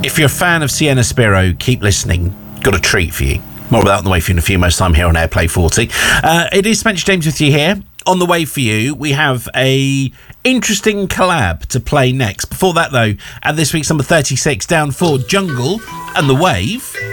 If you're a fan of Sienna Spiro, keep listening. Got a treat for you. More about that on the way for you in a few moments' time here on Airplay 40. It is Spencer James with you here. On the way for you, we have a interesting collab to play next. Before that, though, at this week's number 36, Down 4, Jungle and The Wave.